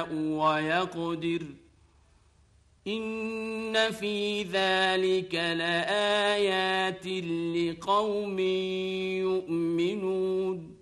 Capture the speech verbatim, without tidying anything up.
يشاء ويقدر إن في ذلك لآيات لقوم يؤمنون